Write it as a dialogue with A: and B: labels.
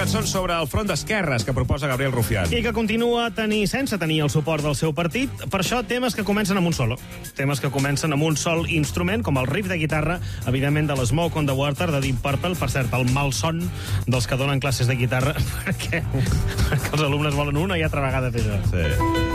A: cançons sobre el front d'esquerres que proposa Gabriel Rufián.
B: I que continua sense tenir el suport del seu partit. Per això, temes que comencen amb un solo. Temes que comencen amb un sol instrument, com el riff de guitarra, evidentment, de l'Smoke on the Water, de Deep Purple. Per cert, el malson dels que donen classes de guitarra, perquè els alumnes volen una i altra vegada fer això.
A: Sí.